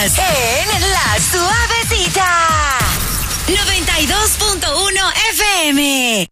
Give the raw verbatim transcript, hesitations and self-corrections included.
Estás en La Suavecita. noventa y dos punto uno F M.